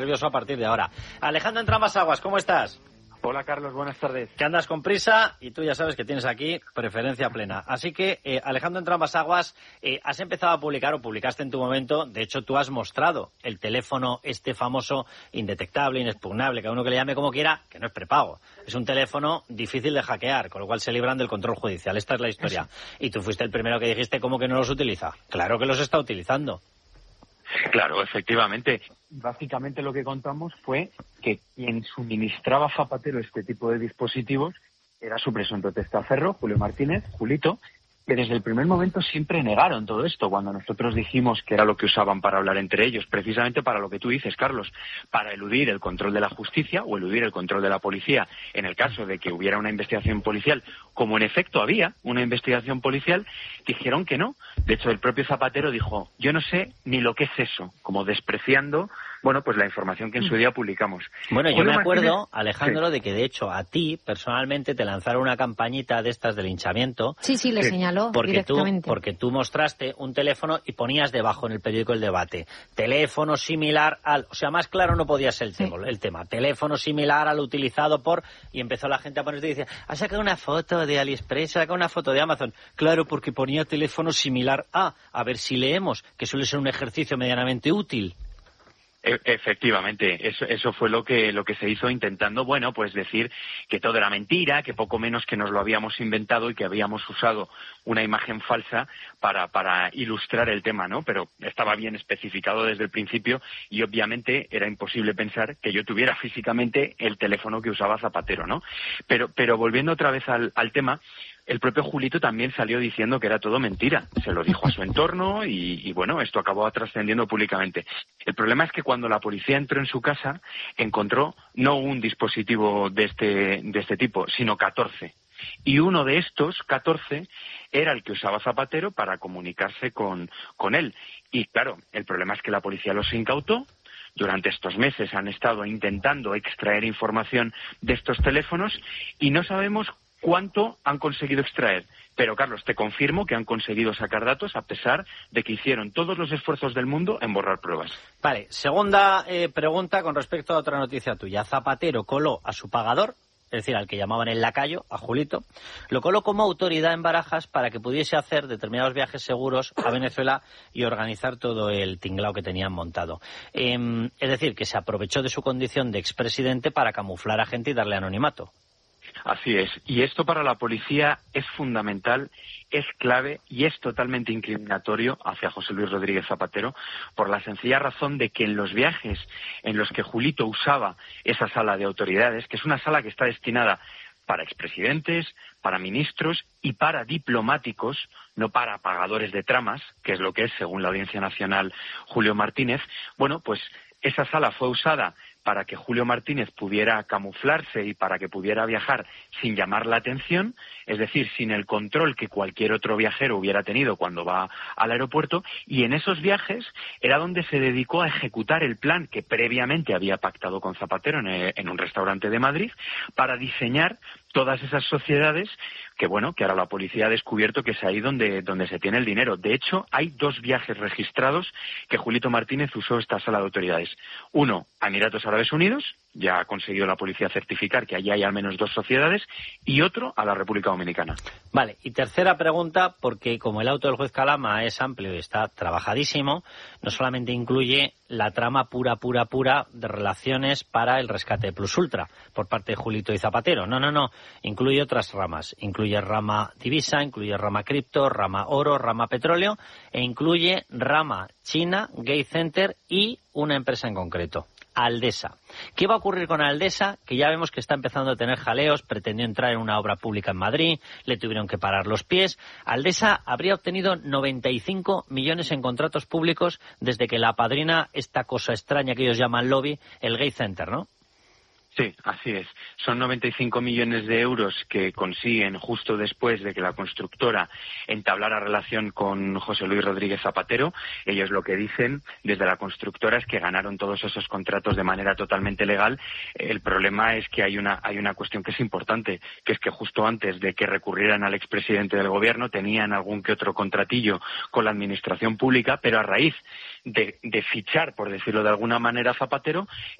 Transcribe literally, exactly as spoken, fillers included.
nervioso a partir de ahora. Alejandro Entramasaguas, ¿cómo estás? Hola Carlos, buenas tardes. Que andas con prisa y tú ya sabes que tienes aquí preferencia plena. Así que, eh, Alejandro Entramasaguas, eh, has empezado a publicar o publicaste en tu momento, de hecho tú has mostrado el teléfono este famoso indetectable, inexpugnable, cada uno que le llame como quiera, que no es prepago. Es un teléfono difícil de hackear, con lo cual se libran del control judicial. Esta es la historia. Y tú fuiste el primero que dijiste, ¿cómo que no los utiliza? Claro que los está utilizando. Claro, efectivamente. Básicamente lo que contamos fue que quien suministraba a Zapatero este tipo de dispositivos era su presunto testaferro, Julio Martínez, Julito, que desde el primer momento siempre negaron todo esto cuando nosotros dijimos que era lo que usaban para hablar entre ellos, precisamente para lo que tú dices, Carlos, para eludir el control de la justicia o eludir el control de la policía en el caso de que hubiera una investigación policial, como en efecto había una investigación policial, dijeron que no. De hecho, el propio Zapatero dijo, yo no sé ni lo que es eso, como despreciando, bueno, pues la información que en su día publicamos. Bueno, yo Julio me acuerdo, Martínez, Alejandro, sí. de que de hecho a ti personalmente te lanzaron una campañita de estas de linchamiento. Sí, sí, le Sí. señaló Porque directamente. tú, porque tú mostraste un teléfono y ponías debajo en el periódico El Debate, teléfono similar al... O sea, más claro no podía ser el, Sí. tema, el tema. Teléfono similar al utilizado por... Y empezó la gente a ponerse y decía, ha sacado una foto de AliExpress, ha sacado una foto de Amazon. Claro, porque ponía teléfono similar a... A ver si leemos, que suele ser un ejercicio medianamente útil. E- Efectivamente, eso, eso fue lo que lo que se hizo intentando, bueno, pues decir que todo era mentira, que poco menos que nos lo habíamos inventado y que habíamos usado una imagen falsa para para ilustrar el tema, ¿no? Pero estaba bien especificado desde el principio y obviamente era imposible pensar que yo tuviera físicamente el teléfono que usaba Zapatero, ¿no? Pero pero volviendo otra vez al, al tema, el propio Julito también salió diciendo que era todo mentira. Se lo dijo a su entorno y, y bueno, esto acabó trascendiendo públicamente. El problema es que cuando la policía entró en su casa, encontró no un dispositivo de este, de este tipo, sino catorce. Y uno de estos catorce era el que usaba Zapatero para comunicarse con, con él. Y claro, el problema es que la policía los incautó. Durante estos meses han estado intentando extraer información de estos teléfonos y no sabemos cuánto han conseguido extraer. Pero, Carlos, te confirmo que han conseguido sacar datos a pesar de que hicieron todos los esfuerzos del mundo en borrar pruebas. Vale, segunda eh, pregunta con respecto a otra noticia tuya. Zapatero coló a su pagador, es decir, al que llamaban el lacayo, a Julito, lo coló como autoridad en Barajas para que pudiese hacer determinados viajes seguros a Venezuela y organizar todo el tinglao que tenían montado. Eh, es decir, que se aprovechó de su condición de expresidente para camuflar a gente y darle anonimato. Así es. Y esto para la policía es fundamental, es clave y es totalmente incriminatorio hacia José Luis Rodríguez Zapatero por la sencilla razón de que en los viajes en los que Julito usaba esa sala de autoridades, que es una sala que está destinada para expresidentes, para ministros y para diplomáticos, no para pagadores de tramas, que es lo que es, según la Audiencia Nacional, Julio Martínez, bueno, pues esa sala fue usada para que Julio Martínez pudiera camuflarse y para que pudiera viajar sin llamar la atención, es decir, sin el control que cualquier otro viajero hubiera tenido cuando va al aeropuerto, y en esos viajes era donde se dedicó a ejecutar el plan que previamente había pactado con Zapatero en, en un restaurante de Madrid para diseñar todas esas sociedades que, bueno, que ahora la policía ha descubierto que es ahí donde, donde se tiene el dinero. De hecho, hay dos viajes registrados que Julito Martínez usó esta sala de autoridades. Uno a Emiratos Árabes Unidos, ya ha conseguido la policía certificar que allí hay al menos dos sociedades, y otro a la República Dominicana. Vale, y tercera pregunta, porque como el auto del juez Calama es amplio y está trabajadísimo, no solamente incluye la trama pura, pura, pura de relaciones para el rescate de Plus Ultra por parte de Julito y Zapatero. No, no, no, incluye otras ramas. Incluye rama divisa, incluye rama cripto, rama oro, rama petróleo e incluye rama China, Gay Center y una empresa en concreto. Aldesa. ¿Qué va a ocurrir con Aldesa? Que ya vemos que está empezando a tener jaleos, pretendió entrar en una obra pública en Madrid, le tuvieron que parar los pies. Aldesa habría obtenido noventa y cinco millones en contratos públicos desde que la apadrina esta cosa extraña que ellos llaman lobby, el Gay Center, ¿no? Sí, así es. Son noventa y cinco millones de euros que consiguen justo después de que la constructora entablara relación con José Luis Rodríguez Zapatero. Ellos lo que dicen desde la constructora es que ganaron todos esos contratos de manera totalmente legal. El problema es que hay una, hay una cuestión que es importante, que es que justo antes de que recurrieran al expresidente del gobierno tenían algún que otro contratillo con la administración pública, pero a raíz de, de fichar, por decirlo de alguna manera, a Zapatero,